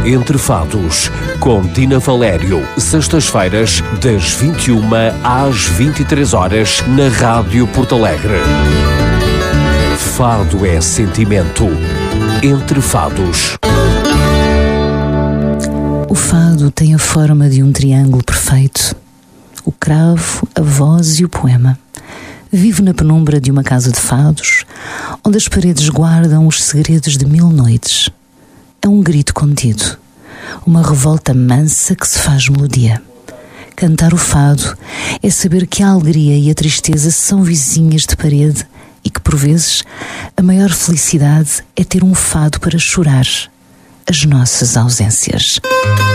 Entre Fados, com Dina Valério, sextas-feiras, das 21 às 23 horas, na Rádio Porto Alegre. Fado é sentimento. Entre Fados. O fado tem a forma de um triângulo perfeito. O cravo, a voz e o poema. Vive na penumbra de uma casa de fados, onde as paredes guardam os segredos de 1000 noites. É um grito contido, uma revolta mansa que se faz melodia. Cantar o fado é saber que a alegria e a tristeza são vizinhas de parede e que, por vezes, a maior felicidade é ter um fado para chorar as nossas ausências.